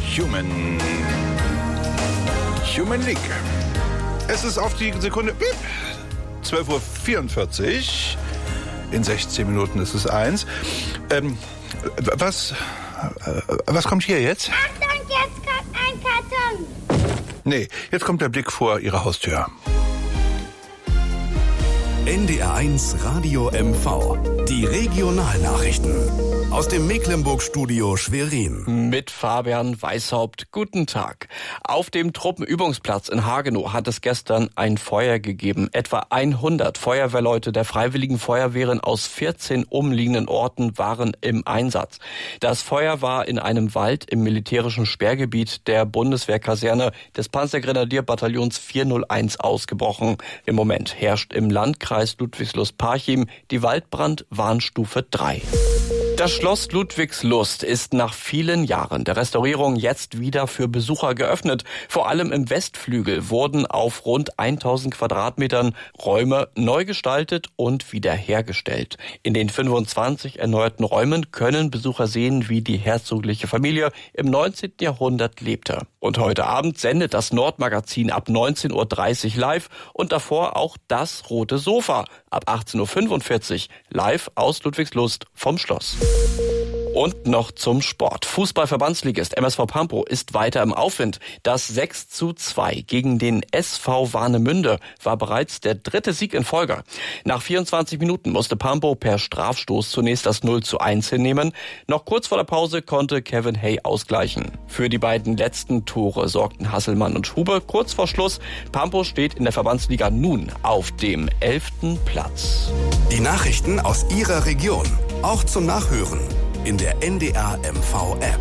Human League. Es ist auf die Sekunde 12:44 Uhr. In 16 Minuten ist es 1. Was kommt hier jetzt? Achtung, jetzt kommt ein Karton. Nee, jetzt kommt der Blick vor Ihrer Haustür. NDR1 Radio MV. Die Regionalnachrichten. Aus dem Mecklenburg-Studio Schwerin. Mit Fabian Weishaupt. Guten Tag. Auf dem Truppenübungsplatz in Hagenow hat es gestern ein Feuer gegeben. Etwa 100 Feuerwehrleute der Freiwilligen Feuerwehren aus 14 umliegenden Orten waren im Einsatz. Das Feuer war in einem Wald im militärischen Sperrgebiet der Bundeswehrkaserne des Panzergrenadierbataillons 401 ausgebrochen. Im Moment herrscht im Landkreis Ludwigslust-Parchim die Waldbrandwarnstufe 3. Das Schloss Ludwigslust ist nach vielen Jahren der Restaurierung jetzt wieder für Besucher geöffnet. Vor allem im Westflügel wurden auf rund 1000 Quadratmetern Räume neu gestaltet und wiederhergestellt. In den 25 erneuerten Räumen können Besucher sehen, wie die herzogliche Familie im 19. Jahrhundert lebte. Und heute Abend sendet das Nordmagazin ab 19:30 Uhr live und davor auch das Rote Sofa ab 18:45 Uhr live aus Ludwigslust vom Schloss. Und noch zum Sport. Fußballverbandsligist MSV Pampo ist weiter im Aufwind. Das 6:2 gegen den SV Warnemünde war bereits der 3. Sieg in Folge. Nach 24 Minuten musste Pampo per Strafstoß zunächst das 0:1 hinnehmen. Noch kurz vor der Pause konnte Kevin Hay ausgleichen. Für die beiden letzten Tore sorgten Hasselmann und Hube kurz vor Schluss. Pampo steht in der Verbandsliga nun auf dem 11. Platz. Die Nachrichten aus Ihrer Region. Auch zum Nachhören in der NDR MV App.